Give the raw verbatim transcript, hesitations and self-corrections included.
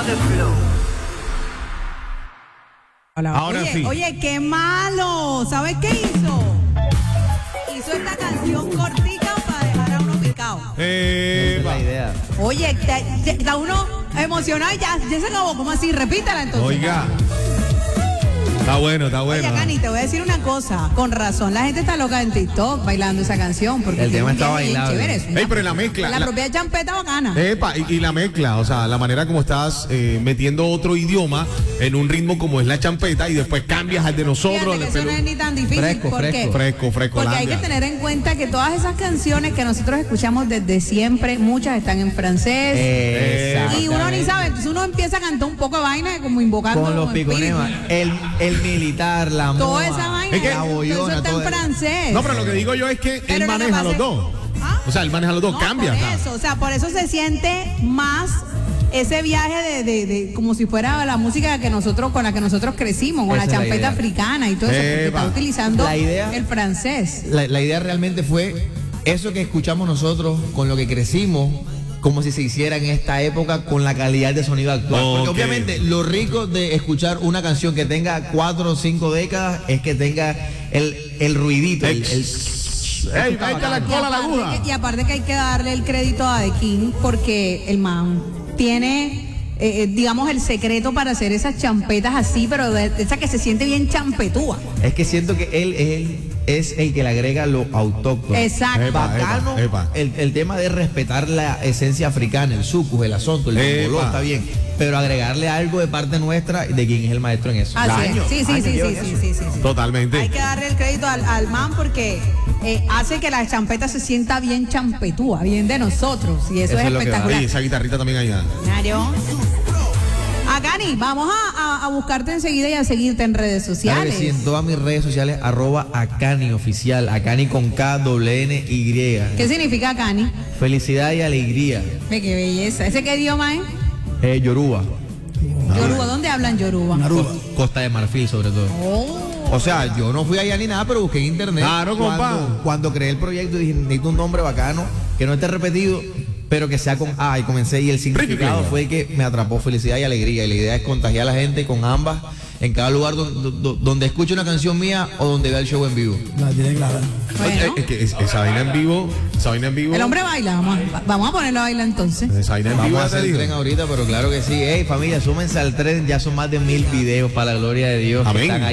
Ahora oye, sí. Oye, qué malo. ¿Sabes qué hizo? Hizo esta canción cortica para dejar a uno picado. Eh, Esa es la idea. Oye, te- te- está uno emocionado y ya, ya se acabó. ¿Cómo así? Repítala entonces. Oiga. Está bueno, está bueno. Oye, Cani, te voy a decir una cosa. Con razón, la gente está loca en TikTok bailando esa canción. Porque El tema tiene un está viaje bien bailable. chévere, es una- Ey, pero la mezcla, La, la- propia champeta bacana. Epa, y, y la mezcla, o sea, la manera como estás eh, metiendo otro idioma en un ritmo como es la champeta y después cambias al de nosotros. Fíjate que al eso no pelu- es ni tan difícil. Fresco, ¿Por qué? fresco. Fresco, fresco, Porque hay que Landia. tener en cuenta que todas esas canciones que nosotros escuchamos desde siempre, muchas están en francés. Exactamente. Y uno ni sabe, entonces uno empieza a cantar un poco de vaina como invocando Con los espíritus. piconemas. El, el militar, la moa, Toda esa vaina, Es que- la todo eso bollona, está en todo- francés. No, pero lo que digo yo es que Pero él lo que maneja pasa los es- dos. ¿Ah? O sea, él maneja los dos, No, cambia. por acá. eso, o sea, por eso se siente más ese viaje de, de, de como si fuera la música que nosotros con la que nosotros crecimos, con Esa la es la champeta idea. africana y todo eso, porque Eva. está utilizando La idea- el francés. La, la idea realmente fue eso que escuchamos nosotros, con lo que crecimos, como si se hiciera en esta época con la calidad de sonido actual. Porque Ok. obviamente lo rico de escuchar una canción que tenga cuatro o cinco décadas es que tenga el, el ruidito, el, el- Ey, ahí está la Y cola, la aparte, aguja. que, y aparte que hay que darle el crédito a The King porque el man tiene, eh, eh, digamos, el secreto para hacer esas champetas así, pero de, de esa que se siente bien champetúa. es que siento que él, él es el que le agrega lo autóctono. Exacto. Epa, Bacano epa, epa. El, el tema de respetar la esencia africana, el sucus, el asunto, el Epa. bongoló, está bien. Pero agregarle algo de parte nuestra de quien es el maestro en eso. Así es. Años, Sí, sí, años sí, lleva sí, en sí, eso. sí, sí, sí. Totalmente. Hay que darle el crédito al, al man porque eh, hace que la champeta se sienta bien champetúa, bien de nosotros. Y eso, Eso es es lo que va. espectacular. Ey, esa guitarrita también allá. Claro. A Cani, vamos a, a- a buscarte enseguida y a seguirte en redes Claro que sociales. sí, en todas mis redes sociales, arroba Acani oficial, Acani con K, doble N, Y. ¿Qué significa Cani? Felicidad y alegría. Ve qué belleza. ¿Ese qué idioma es? Eh, Yoruba. Yoruba. ¿Dónde hablan Yoruba? Cos- Costa de Marfil, sobre todo. Oh. O sea, yo no fui allá ni nada, pero busqué en internet. Claro, compa. cuando, cuando creé el proyecto dije, necesito un nombre bacano, que no esté repetido, pero que sea con A. Y comencé, y el significado Ricky. fue el que me atrapó, felicidad y alegría. Y la idea es contagiar a la gente con ambas, en cada lugar donde, donde, donde escuche una canción mía o donde vea el show en vivo. La tiene clara. Bueno. Es que es- esa vaina en vivo, esa vaina en vivo. El hombre baila, vamos a, vamos a ponerlo a bailar entonces. Esa vaina en vivo, Vamos a ya te hacer el digo. tren ahorita, pero claro que sí. Hey, familia, súmense al tren, ya son más de mil videos para la gloria de Dios. que Amén. están ahí